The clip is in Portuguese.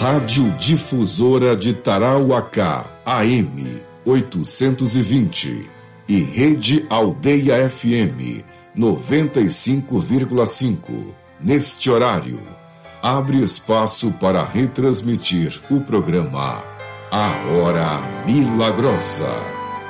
Rádio Difusora de Tarauacá, AM 820 e Rede Aldeia FM 95,5. Neste horário, abre espaço para retransmitir o programa A Hora Milagrosa.